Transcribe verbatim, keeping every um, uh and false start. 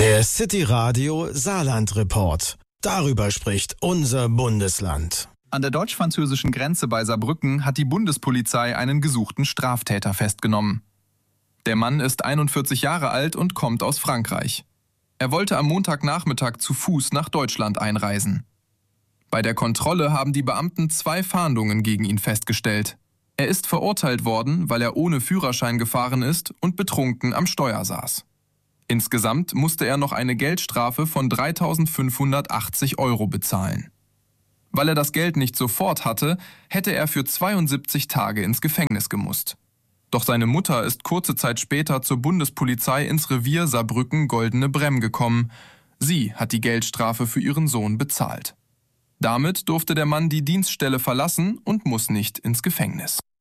Der City Radio Saarland Report. Darüber spricht unser Bundesland. An der deutsch-französischen Grenze bei Saarbrücken hat die Bundespolizei einen gesuchten Straftäter festgenommen. Der Mann ist einundvierzig Jahre alt und kommt aus Frankreich. Er wollte am Montagnachmittag zu Fuß nach Deutschland einreisen. Bei der Kontrolle haben die Beamten zwei Fahndungen gegen ihn festgestellt. Er ist verurteilt worden, weil er ohne Führerschein gefahren ist und betrunken am Steuer saß. Insgesamt musste er noch eine Geldstrafe von dreitausendfünfhundertachtzig Euro bezahlen. Weil er das Geld nicht sofort hatte, hätte er für zweiundsiebzig Tage ins Gefängnis gemusst. Doch seine Mutter ist kurze Zeit später zur Bundespolizei ins Revier Saarbrücken-Goldene Bremm gekommen. Sie hat die Geldstrafe für ihren Sohn bezahlt. Damit durfte der Mann die Dienststelle verlassen und muss nicht ins Gefängnis.